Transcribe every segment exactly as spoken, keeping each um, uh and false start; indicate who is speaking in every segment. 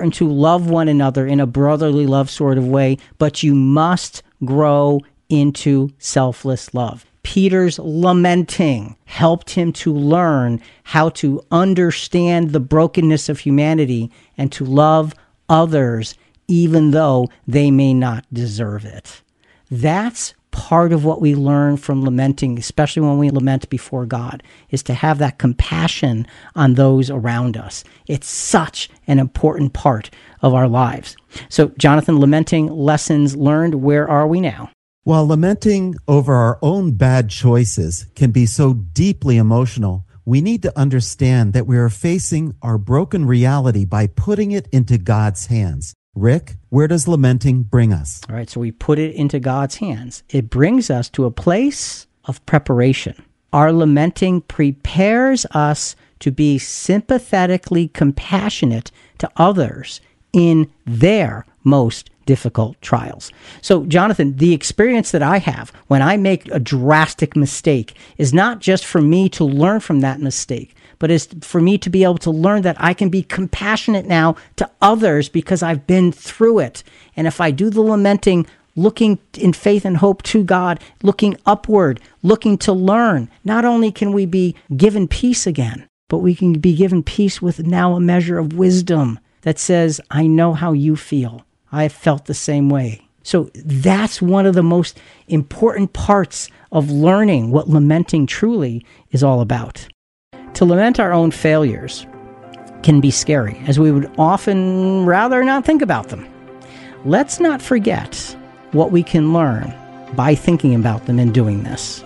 Speaker 1: important to love one another in a brotherly love sort of way, but you must grow into selfless love. Peter's lamenting helped him to learn how to understand the brokenness of humanity and to love others even though they may not deserve it. That's part of what we learn from lamenting, especially when we lament before God, is to have that compassion on those around us. It's such an important part of our lives. So, Jonathan, lamenting, lessons learned, where are we now?
Speaker 2: While lamenting over our own bad choices can be so deeply emotional, we need to understand that we are facing our broken reality by putting it into God's hands. Rick, where does lamenting bring us?
Speaker 1: All right, so we put it into God's hands. It brings us to a place of preparation. Our lamenting prepares us to be sympathetically compassionate to others in their most difficult trials. So, Jonathan, the experience that I have when I make a drastic mistake is not just for me to learn from that mistake, but is for me to be able to learn that I can be compassionate now to others because I've been through it. And if I do the lamenting, looking in faith and hope to God, looking upward, looking to learn, not only can we be given peace again, but we can be given peace with now a measure of wisdom that says, I know how you feel. I have felt the same way. So that's one of the most important parts of learning what lamenting truly is all about. To lament our own failures can be scary, as we would often rather not think about them. Let's not forget what we can learn by thinking about them and doing this.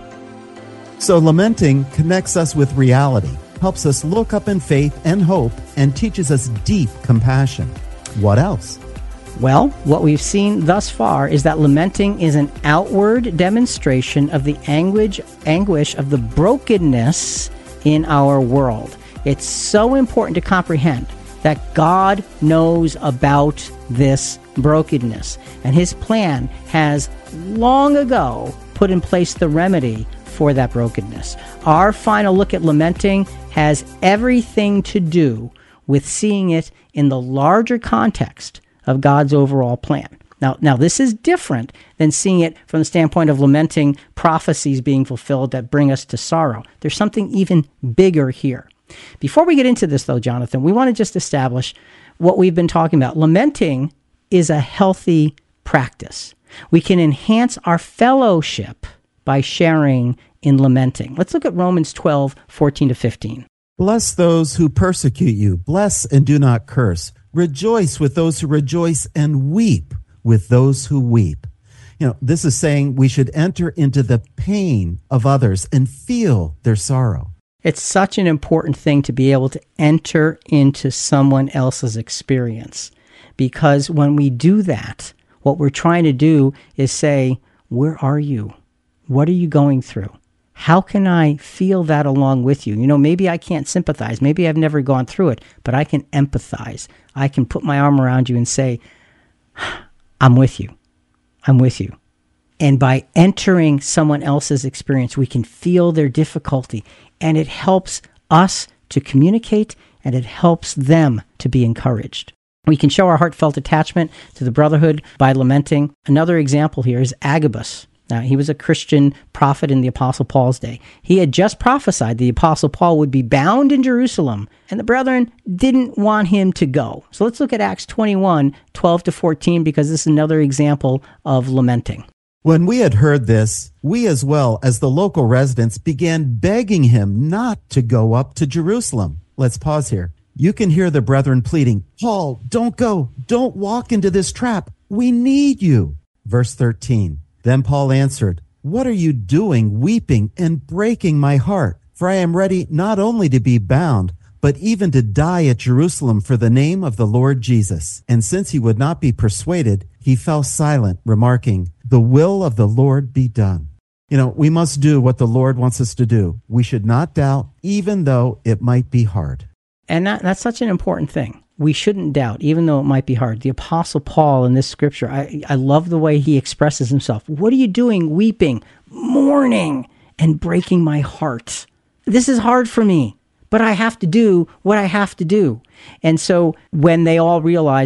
Speaker 2: So lamenting connects us with reality, helps us look up in faith and hope, and teaches us deep compassion. What else?
Speaker 1: Well, what we've seen thus far is that lamenting is an outward demonstration of the anguish, anguish of the brokenness in our world. It's so important to comprehend that God knows about this brokenness, and His plan has long ago put in place the remedy for that brokenness. Our final look at lamenting has everything to do with seeing it in the larger context of God's overall plan. Now, now this is different than seeing it from the standpoint of lamenting prophecies being fulfilled that bring us to sorrow. There's something even bigger here. Before we get into this, though, Jonathan, we want to just establish what we've been talking about. Lamenting is a healthy practice. We can enhance our fellowship by sharing in lamenting. Let's look at Romans twelve, fourteen to fifteen.
Speaker 2: Bless those who persecute you. Bless and do not curse. Rejoice with those who rejoice and weep with those who weep. You know, this is saying we should enter into the pain of others and feel their sorrow.
Speaker 1: It's such an important thing to be able to enter into someone else's experience, because when we do that, what we're trying to do is say, where are you? What are you going through? How can I feel that along with you? You know, maybe I can't sympathize. Maybe I've never gone through it, but I can empathize. I can put my arm around you and say, I'm with you. I'm with you. And by entering someone else's experience, we can feel their difficulty, and it helps us to communicate, and it helps them to be encouraged. We can show our heartfelt attachment to the brotherhood by lamenting. Another example here is Agabus. Now, he was a Christian prophet in the Apostle Paul's day. He had just prophesied the Apostle Paul would be bound in Jerusalem, and the brethren didn't want him to go. So let's look at Acts twenty-one, twelve to fourteen, because this is another example of lamenting.
Speaker 2: When we had heard this, we as well as the local residents began begging him not to go up to Jerusalem. Let's pause here. You can hear the brethren pleading, Paul, don't go. Don't walk into this trap. We need you. Verse thirteen. Then Paul answered, What are you doing, weeping and breaking my heart? For I am ready not only to be bound, but even to die at Jerusalem for the name of the Lord Jesus. And since he would not be persuaded, he fell silent, remarking, The will of the Lord be done. You know, we must do what the Lord wants us to do. We should not doubt, even though it might be hard.
Speaker 1: And that, that's such an important thing. We shouldn't doubt, even though it might be hard. The Apostle Paul in this scripture, I, I love the way he expresses himself. What are you doing, weeping, mourning, and breaking my heart? This is hard for me, but I have to do what I have to do. And so when they all realize